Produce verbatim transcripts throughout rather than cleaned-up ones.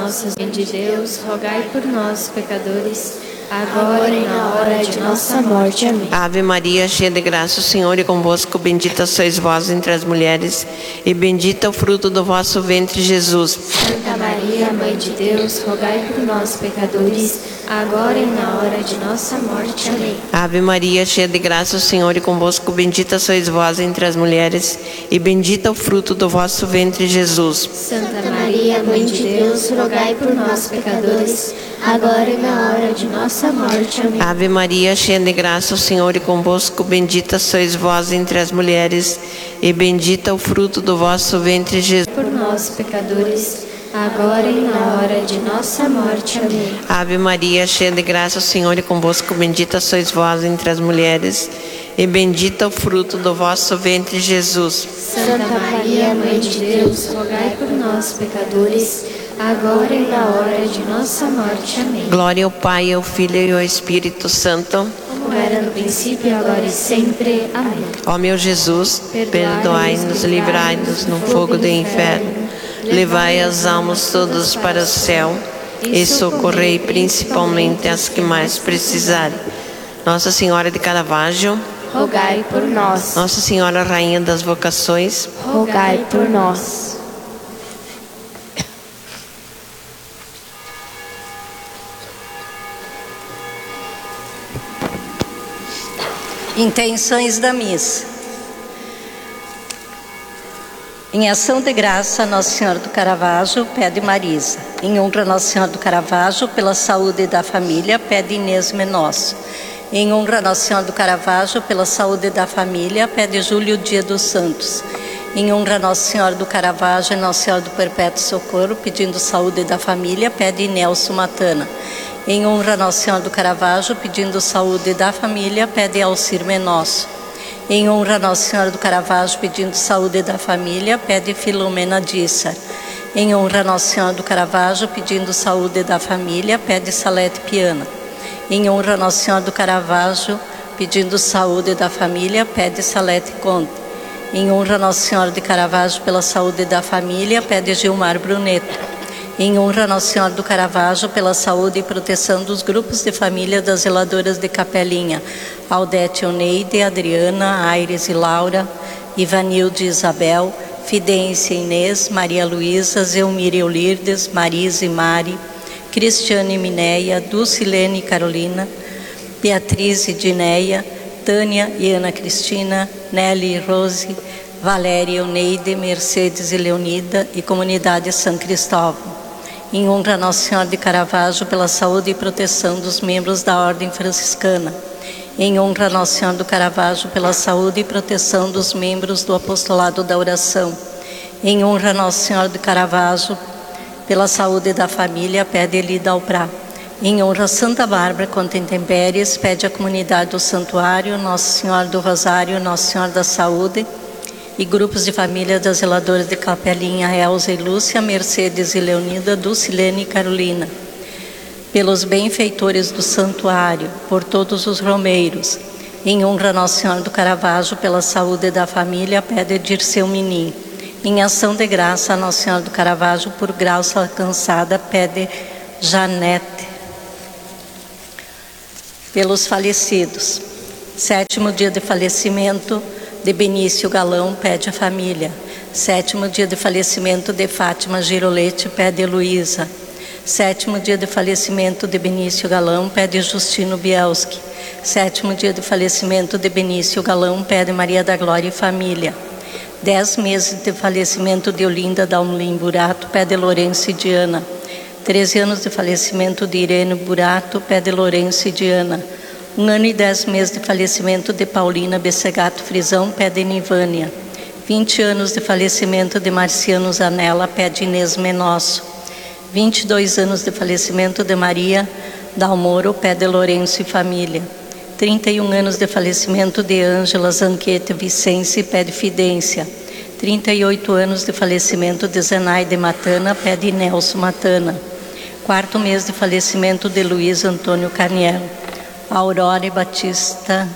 nossas mãe de Deus, rogai por nós, pecadores, agora e na hora de nossa morte. Amém. Ave Maria, cheia de graça, o Senhor é convosco. Bendita sois vós entre as mulheres, e bendito é o fruto do vosso ventre, Jesus. Santa Maria, Mãe de Deus, rogai por nós, pecadores, agora e na hora de nossa morte. Amém. Ave Maria, cheia de graça, o Senhor é convosco. Bendita sois vós entre as mulheres, e bendito é o fruto do vosso ventre, Jesus. Santa Maria, Mãe de Deus, rogai por nós, pecadores, agora e na hora de nossa morte. Amém. Ave Maria, cheia de graça, o Senhor é convosco. Bendita sois vós entre as mulheres, e bendito é o fruto do vosso ventre, Jesus. Por nós, pecadores, agora e na hora de nossa morte. Amém. Ave Maria, cheia de graça, o Senhor é convosco. Bendita sois vós entre as mulheres, e bendito é o fruto do vosso ventre, Jesus. Santa Maria, Mãe de Deus, rogai por nós, pecadores, agora e na hora de nossa morte. Amém. Glória ao Pai, ao Filho e ao Espírito Santo, como era no princípio, agora e sempre. Amém. Ó meu Jesus, perdoai-nos, livrai-nos no fogo do inferno, levai as almas todas para o céu e socorrei principalmente as que mais precisarem. Nossa Senhora de Caravaggio, rogai por nós. Nossa Senhora Rainha das Vocações, rogai por nós. Intenções da missa. Em ação de graça, Nossa Senhora do Caravaggio, pede Marisa. Em honra a Nossa Senhora do Caravaggio, pela saúde da família, pede Inês Menosso. Em honra a Nossa Senhora do Caravaggio, pela saúde da família, pede Júlio Dia dos Santos. Em honra a Nossa Senhora do Caravaggio e Nossa Senhora do Perpétuo Socorro, pedindo saúde da família, pede Nelson Matana. Em honra a Nossa Senhora do Caravaggio, pedindo saúde da família, pede Alcir Menosso. Em honra a Nossa Senhora do Caravaggio, pedindo saúde da família, pede Filomena Dissar. Em honra a Nossa Senhora do Caravaggio, pedindo saúde da família, pede Salete Piana. Em honra a Nossa Senhora do Caravaggio, pedindo saúde da família, pede Salete Conte. Em honra a Nossa Senhora de Caravaggio, pela saúde da família, pede Gilmar Bruneto. Em honra a Nossa Senhora do Caravaggio, pela saúde e proteção dos grupos de família das zeladoras de Capelinha, Aldete Oneide, Adriana, Aires e Laura, Ivanilde e Isabel, Fidência e Inês, Maria Luísa, Zelmira e Eulirdes, Marisa e Mari, Cristiane e Mineia, Dulcilene e Carolina, Beatriz e Dineia, Tânia e Ana Cristina, Nelly e Rose, Valéria e Eneide, Mercedes e Leonida e Comunidade São Cristóvão. Em honra a Nossa Senhora de Caravaggio, pela saúde e proteção dos membros da Ordem Franciscana. Em honra a Nossa Senhora do Caravaggio, pela saúde e proteção dos membros do Apostolado da Oração. Em honra a Nossa Senhora de Caravaggio, pela saúde da família, pede Elida Alprá. Em honra a Santa Bárbara contra intempéries, pede a comunidade do Santuário, Nossa Senhora do Rosário, Nossa Senhora da Saúde, e grupos de família das zeladoras de Capelinha, Elza e Lúcia, Mercedes e Leonida, Dulcilene e Carolina. Pelos benfeitores do santuário, por todos os romeiros. Em honra a Nossa Senhora do Caravaggio, pela saúde da família, pede Dirceu Menin. Em ação de graça a Nossa Senhora do Caravaggio, por graça alcançada, pede Janete. Pelos falecidos. Sétimo dia de falecimento de Benício Galão, pede a família. Sétimo dia de falecimento de Fátima Girolete, pede Heloísa. Sétimo dia de falecimento de Benício Galão, pede Justino Bielski. Sétimo dia de falecimento de Benício Galão, pede Maria da Glória e família. Dez meses de falecimento de Olinda Dalmolin Burato, pede Lourenço e Diana. Treze anos de falecimento de Irene Burato, pede Lourenço e Diana. Um ano e dez meses de falecimento de Paulina Bessegato Frisão, pede Nivânia. Vinte anos de falecimento de Marciano Zanella, pede Inês Menosso. Vinte e dois anos de falecimento de Maria Dalmoro, pede Lourenço e família. Trinta e um anos de falecimento de Ângela Zanquete Vicente, pede Fidência. Trinta e oito anos de falecimento de Zenaide Matana, pede Nelson Matana. Quarto mês de falecimento de Luiz Antônio Carniel. Aurora Batista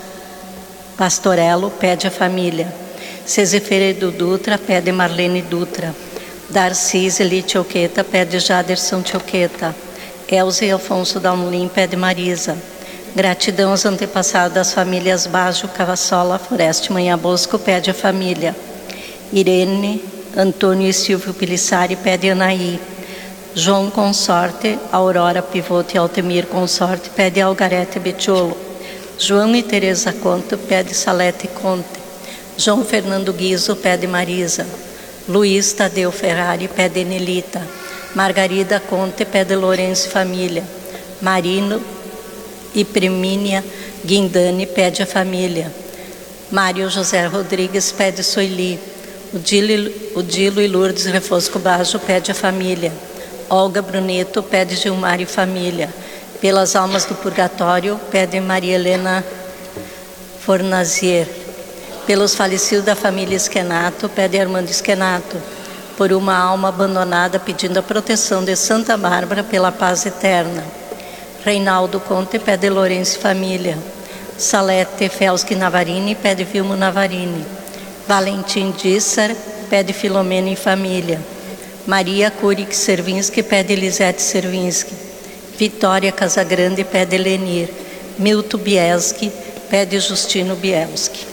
Pastorello, pede a família. Cesefredo Dutra, pede Marlene Dutra. Darcís Eli Tioqueta, pede Jaderson Tioqueta. Elza e Afonso Dalmolin, pede Marisa. Gratidão aos antepassados das famílias Bajo, Cavassola, Foreste, Manhã Bosco, pede a família. Irene, Antônio e Silvio Pilissari, pede Anaí. João Consorte, Aurora Pivote e Altemir Consorte, pede Algarete Betiolo. João e Teresa Conte, pede Salete Conte. João Fernando Guizo, pede Marisa. Luiz Tadeu Ferrari, pede Enelita. Margarida Conte, pede Lourenço e família. Marino e Primínia Guindani, pede a família. Mário José Rodrigues, pede Soili. O Dilo, o Dilo e Lourdes Refosco Bajo, pede a família. Olga Bruneto, pede Gilmar e família. Pelas almas do purgatório, pede Maria Helena Fornazier. Pelos falecidos da família Esquenato, pede Armando Esquenato. Por uma alma abandonada, pedindo a proteção de Santa Bárbara pela paz eterna. Reinaldo Conte, pede Lourenço e família. Salete Felski Navarini, pede Vilmo Navarini. Valentim Dissar, pede Filomena e família. Maria Kurik Servinski, pede Elisete Servinski. Vitória Casagrande, pede Lenir. Milton Bielski, pede Justino Bielski.